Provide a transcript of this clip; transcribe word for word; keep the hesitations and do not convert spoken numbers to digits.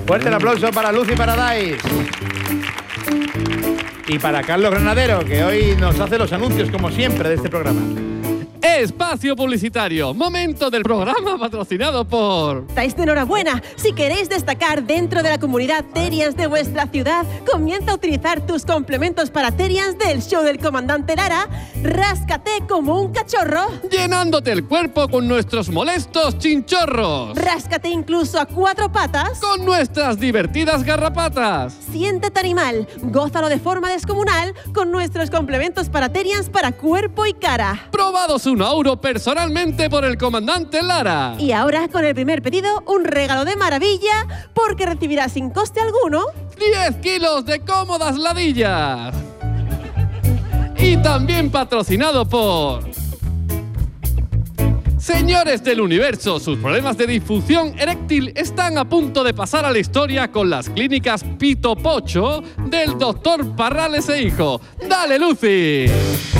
Fuerte el aplauso para Lucy Paradise. Y para Carlos Granadero, que hoy nos hace los anuncios, como siempre, de este programa. Espacio publicitario, momento del programa patrocinado por... Estáis de enhorabuena. Si queréis destacar dentro de la comunidad Terians de vuestra ciudad, comienza a utilizar tus complementos para Terians del show del comandante Lara. Ráscate como un cachorro, llenándote el cuerpo con nuestros molestos chinchorros. Ráscate incluso a cuatro patas con nuestras divertidas garrapatas. Siéntete animal, gózalo de forma descomunal con nuestros complementos para Terians para cuerpo y cara. Probados un euro personalmente por el comandante Lara. Y ahora, con el primer pedido, un regalo de maravilla, porque recibirás sin coste alguno diez kilos de cómodas ladillas. Y también patrocinado por... Señores del universo, sus problemas de disfunción eréctil están a punto de pasar a la historia con las clínicas Pito Pocho del doctor Parrales e Hijo. ¡Dale, Lucy!